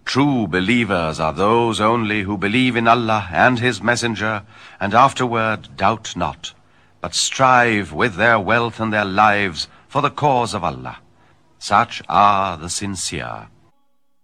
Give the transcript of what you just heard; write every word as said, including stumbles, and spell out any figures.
True believers are those only who believe in Allah and His Messenger, and afterward doubt not, but strive with their wealth and their lives for the cause of Allah. Such are the sincere.